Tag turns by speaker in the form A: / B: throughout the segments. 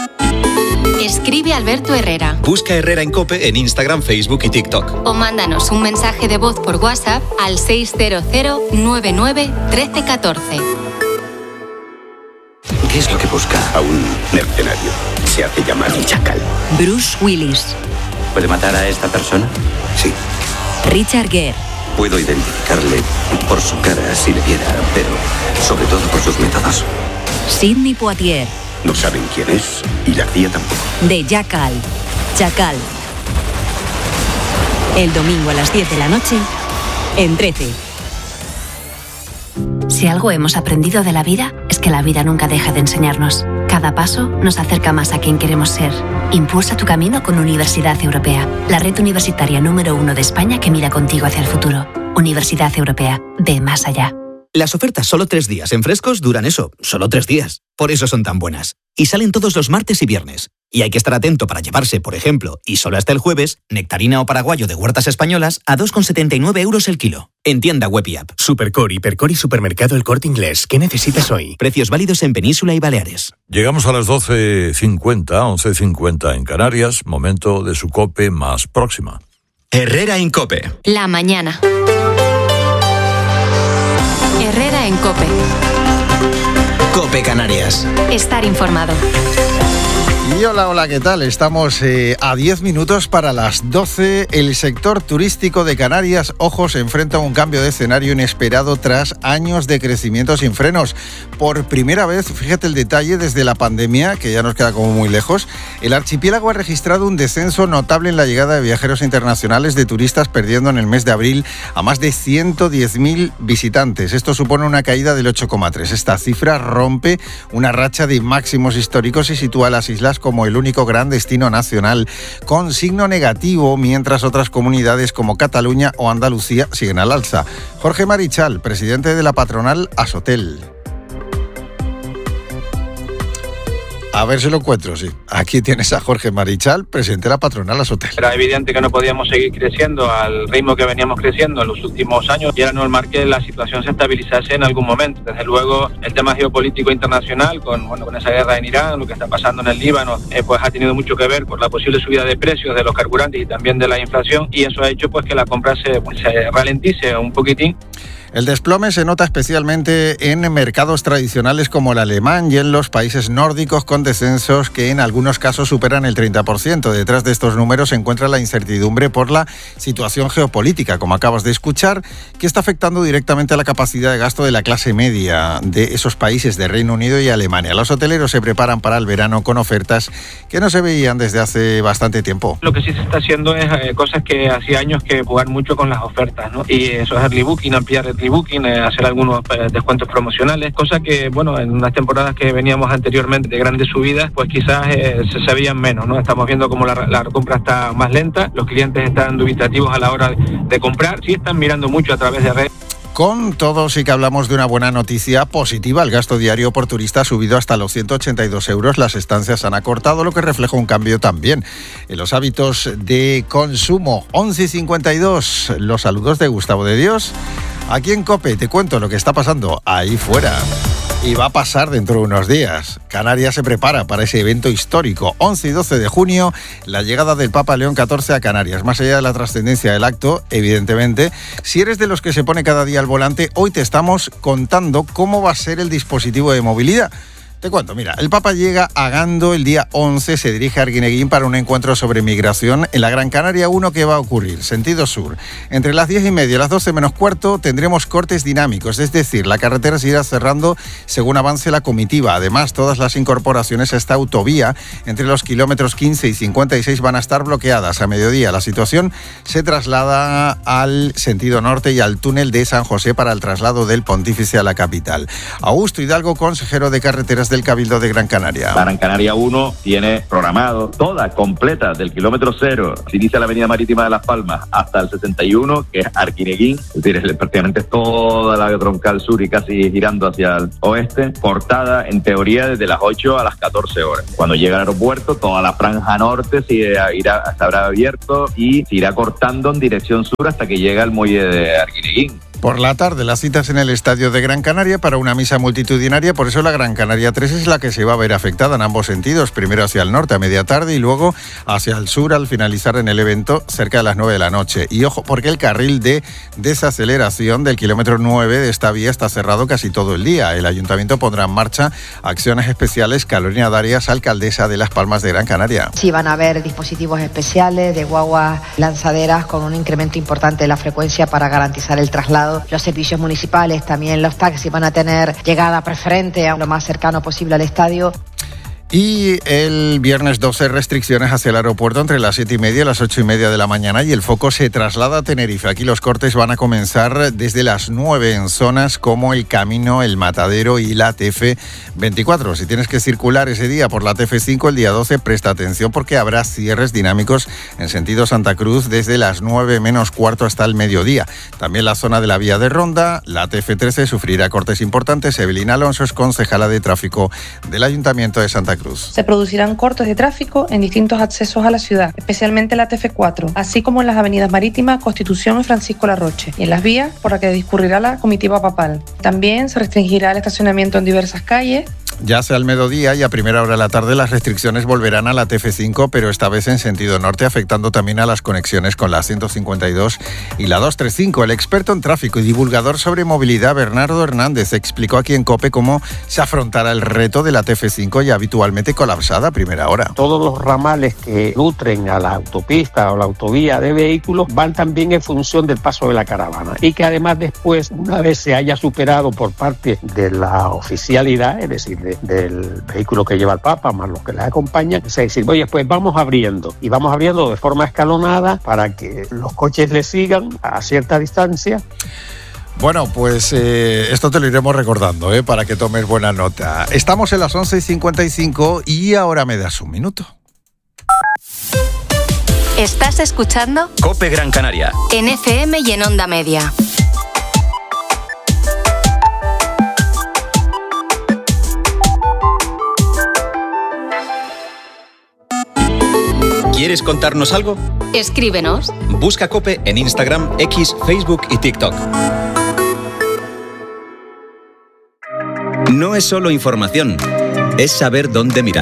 A: Escribe a Alberto Herrera.
B: Busca Herrera en COPE en Instagram, Facebook y TikTok.
A: O mándanos un mensaje de voz por WhatsApp al 600 99 13 14.
C: ¿Qué es lo que busca a un mercenario? Se hace llamar Chacal.
D: Bruce Willis.
C: ¿Puede matar a esta persona? Sí.
D: Richard Gere.
C: Puedo identificarle por su cara si le viera, pero sobre todo por sus métodos.
D: Sidney Poitier.
C: No saben quién es y la CIA tampoco.
D: De Chacal. El domingo a las 10 de la noche, en 13.
E: Si algo hemos aprendido de la vida, es que la vida nunca deja de enseñarnos. Cada paso nos acerca más a quien queremos ser. Impulsa tu camino con Universidad Europea, la red universitaria número 1 de España que mira contigo hacia el futuro. Universidad Europea, ve más allá.
F: Las ofertas solo 3 días en Frescos duran eso, solo 3 días. Por eso son tan buenas. Y salen todos los martes y viernes. Y hay que estar atento para llevarse, por ejemplo, y solo hasta el jueves, nectarina o paraguayo de huertas españolas a 2,79 € el kilo. En tienda web y app.
G: Supercore, Hipercore y Supermercado El Corte Inglés. ¿Qué necesitas hoy?
F: Precios válidos en Península y Baleares.
H: Llegamos a las 12:50, 11:50 en Canarias. Momento de su COPE más próxima.
B: Herrera en COPE.
A: La mañana. Herrera en COPE.
B: COPE Canarias.
A: Estar informado.
I: Y hola, ¿qué tal? Estamos a 10 minutos para las 12. El sector turístico de Canarias, ojo, se enfrenta a un cambio de escenario inesperado tras años de crecimiento sin frenos. Por primera vez, fíjate el detalle, desde la pandemia, que ya nos queda como muy lejos, el archipiélago ha registrado un descenso notable en la llegada de viajeros internacionales, de turistas, perdiendo en el mes de abril a más de 110.000 visitantes. Esto supone una caída del 8,3. Esta cifra rompe una racha de máximos históricos y sitúa a las islas como el único gran destino nacional con signo negativo, mientras otras comunidades como Cataluña o Andalucía siguen al alza. Jorge Marichal, presidente de la patronal Asotel. A ver si lo encuentro, sí. Aquí tienes a Jorge Marichal, presidente de la patronal Asotel.
J: Era evidente que no podíamos seguir creciendo al ritmo que veníamos creciendo en los últimos años y era normal que la situación se estabilizase en algún momento. Desde luego, el tema geopolítico internacional, con esa guerra en Irán, lo que está pasando en el Líbano, pues ha tenido mucho que ver con la posible subida de precios de los carburantes y también de la inflación, y eso ha hecho pues que la compra se ralentice un poquitín.
I: El desplome se nota especialmente en mercados tradicionales como el alemán y en los países nórdicos, con descensos que en algunos casos superan el 30%. Detrás de estos números se encuentra la incertidumbre por la situación geopolítica, como acabas de escuchar, que está afectando directamente a la capacidad de gasto de la clase media de esos países de Reino Unido y Alemania. Los hoteleros se preparan para el verano con ofertas que no se veían desde hace bastante tiempo.
J: Lo que sí se está haciendo es cosas que hacía años que jugar mucho con las ofertas, ¿no? Y eso es early booking, ampliar early booking, hacer algunos descuentos promocionales, cosa que, bueno, en unas temporadas que veníamos anteriormente de grandes subidas, pues quizás se veían menos, ¿no? Estamos viendo como la compra está más lenta, los clientes están dubitativos a la hora de comprar, sí están mirando mucho a través de redes.
I: Con todo, sí que hablamos de una buena noticia positiva. El gasto diario por turista ha subido hasta los 182 €. Las estancias han acortado, lo que refleja un cambio también en los hábitos de consumo. 11:52. Los saludos de Gustavo de Dios. Aquí en COPE te cuento lo que está pasando ahí fuera. Y va a pasar dentro de unos días. Canarias se prepara para ese evento histórico. 11 y 12 de junio, la llegada del Papa León XIV a Canarias. Más allá de la trascendencia del acto, evidentemente, si eres de los que se pone cada día al volante, hoy te estamos contando cómo va a ser el dispositivo de movilidad. Te cuento, mira, el Papa llega a Gando el día 11, se dirige a Arguineguín para un encuentro sobre migración en la Gran Canaria 1 que va a ocurrir, sentido sur. Entre las 10:30 y las 12 menos cuarto tendremos cortes dinámicos, es decir, la carretera se irá cerrando según avance la comitiva. Además, todas las incorporaciones a esta autovía entre los kilómetros 15 y 56 van a estar bloqueadas. A mediodía la situación se traslada al sentido norte y al túnel de San José para el traslado del Pontífice a la capital. Augusto Hidalgo, consejero de Carreteras del Cabildo de Gran Canaria.
K: La Gran Canaria 1 tiene programado toda completa del kilómetro 0, se inicia la avenida marítima de Las Palmas hasta el 61, que es Arguineguín, es decir, prácticamente toda la troncal sur y casi girando hacia el oeste, cortada en teoría desde las 8 a las 14 horas. Cuando llega al aeropuerto, toda la franja norte se habrá abierto y se irá cortando en dirección sur hasta que llega al muelle de Arguineguín.
I: Por la tarde, las citas en el estadio de Gran Canaria para una misa multitudinaria, por eso la Gran Canaria 3 es la que se va a ver afectada en ambos sentidos, primero hacia el norte a media tarde y luego hacia el sur al finalizar en el evento cerca de las 9 de la noche. Y ojo, porque el carril de desaceleración del kilómetro 9 de esta vía está cerrado casi todo el día. El Ayuntamiento pondrá en marcha acciones especiales. Carolina Darias, alcaldesa de Las Palmas de Gran Canaria.
L: Sí, van a haber dispositivos especiales de guaguas lanzaderas con un incremento importante de la frecuencia para garantizar el traslado. Los servicios municipales, también los taxis van a tener llegada preferente a lo más cercano posible al estadio.
I: Y el viernes 12 restricciones hacia el aeropuerto entre las 7:30 y las 8:30 de la mañana y el foco se traslada a Tenerife. Aquí los cortes van a comenzar desde las 9 en zonas como El Camino, El Matadero y la TF24. Si tienes que circular ese día por la TF5 el día 12, presta atención porque habrá cierres dinámicos en sentido Santa Cruz desde las 9 menos cuarto hasta el mediodía. También la zona de la vía de Ronda, la TF13 sufrirá cortes importantes. Evelina Alonso es concejala de tráfico del Ayuntamiento de Santa Cruz.
M: Se producirán cortes de tráfico en distintos accesos a la ciudad, especialmente la TF4, así como en las avenidas Marítima, Constitución y Francisco Larroche, y en las vías por las que discurrirá la comitiva papal. También se restringirá el estacionamiento en diversas calles.
I: Ya sea al mediodía y a primera hora de la tarde las restricciones volverán a la TF5, pero esta vez en sentido norte, afectando también a las conexiones con la 152 y la 235. El experto en tráfico y divulgador sobre movilidad, Bernardo Hernández, explicó aquí en COPE cómo se afrontará el reto de la TF5 ya habitualmente colapsada a primera hora.
N: Todos los ramales que nutren a la autopista o la autovía de vehículos van también en función del paso de la caravana y que además después, una vez se haya superado por parte de la oficialidad, es decir, del vehículo que lleva el Papa, más los que le acompañan, es decir, oye, pues vamos abriendo de forma escalonada para que los coches le sigan a cierta distancia.
I: Bueno, pues esto te lo iremos recordando, para que tomes buena nota. Estamos en las 11:55 y ahora me das un minuto.
A: ¿Estás escuchando?
B: COPE Gran Canaria.
A: En FM y en Onda Media.
B: ¿Quieres contarnos algo?
A: Escríbenos.
B: Busca COPE en Instagram, X, Facebook y TikTok. No es solo información, es saber dónde mirar.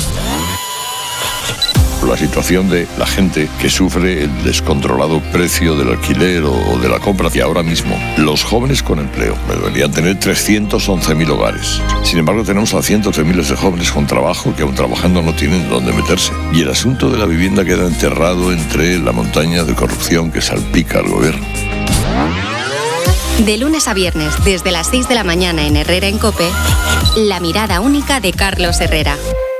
O: La situación de la gente que sufre el descontrolado precio del alquiler o de la compra. Y ahora mismo, los jóvenes con empleo deberían tener 311.000 hogares. Sin embargo, tenemos a cientos de miles de jóvenes con trabajo que aún trabajando no tienen dónde meterse. Y el asunto de la vivienda queda enterrado entre la montaña de corrupción que salpica al gobierno.
A: De lunes a viernes, desde las 6 de la mañana en Herrera en COPE, la mirada única de Carlos Herrera.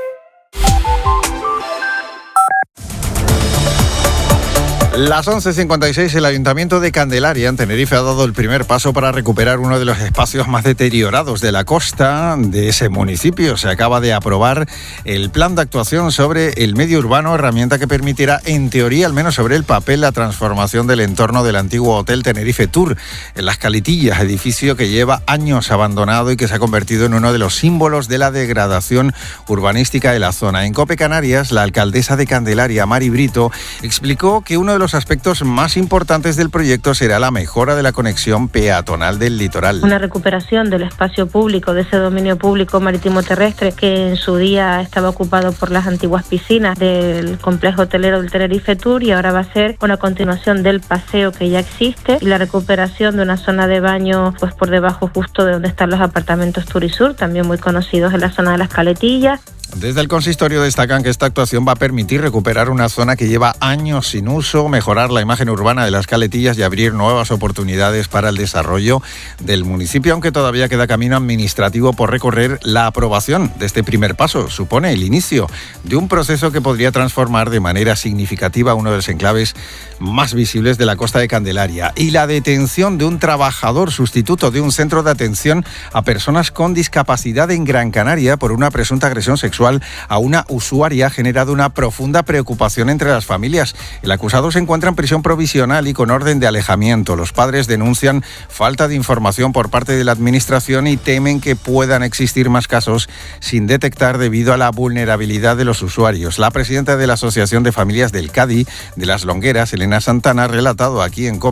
I: Las 11:56, el Ayuntamiento de Candelaria, en Tenerife, ha dado el primer paso para recuperar uno de los espacios más deteriorados de la costa de ese municipio. Se acaba de aprobar el plan de actuación sobre el medio urbano, herramienta que permitirá, en teoría, al menos sobre el papel, la transformación del entorno del antiguo Hotel Tenerife Tour en Las Calitillas, edificio que lleva años abandonado y que se ha convertido en uno de los símbolos de la degradación urbanística de la zona. En COPE Canarias, la alcaldesa de Candelaria, Mari Brito, explicó que uno de los aspectos más importantes del proyecto será la mejora de la conexión peatonal del litoral.
P: Una recuperación del espacio público, de ese dominio público marítimo terrestre que en su día estaba ocupado por las antiguas piscinas del complejo hotelero del Tenerife Tour, y ahora va a ser una continuación del paseo que ya existe y la recuperación de una zona de baño pues por debajo justo de donde están los apartamentos Turisur, también muy conocidos en la zona de Las Caletillas.
I: Desde el consistorio destacan que esta actuación va a permitir recuperar una zona que lleva años sin uso, mejorar la imagen urbana de Las Caletillas y abrir nuevas oportunidades para el desarrollo del municipio, aunque todavía queda camino administrativo por recorrer. La aprobación de este primer paso supone el inicio de un proceso que podría transformar de manera significativa uno de los enclaves más visibles de la costa de Candelaria, y la detención de un trabajador sustituto de un centro de atención a personas con discapacidad en Gran Canaria por una presunta agresión sexual a una usuaria ha generado una profunda preocupación entre las familias. El acusado se encuentra en prisión provisional y con orden de alejamiento. Los padres denuncian falta de información por parte de la administración y temen que puedan existir más casos sin detectar debido a la vulnerabilidad de los usuarios. La presidenta de la Asociación de Familias del Cádiz de Las Longueras, Elena Santana, ha relatado aquí en COPE